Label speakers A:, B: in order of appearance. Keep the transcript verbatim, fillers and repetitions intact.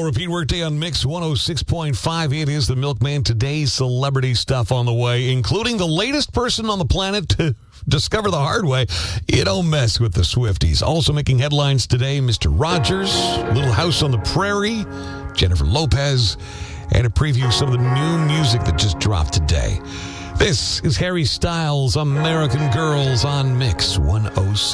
A: repeat workday on Mix one oh six point five. It is the Milkman. Today's celebrity stuff on the way, including the latest person on the planet to discover the hard way you don't mess with the Swifties. Also making headlines today, Mister Rogers, Little House on the Prairie, Jennifer Lopez, and a preview of some of the new music that just dropped today. This is Harry Styles, American Girls on Mix one oh six.